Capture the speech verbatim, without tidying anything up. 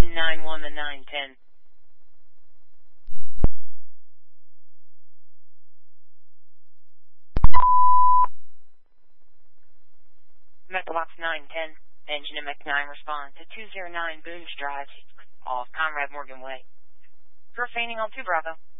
nine one to nine ten. Megabox nine ten, engine M X nine respond to two zero nine Boones Drive, off Conrad Morgan Way. Profaning on two Bravo.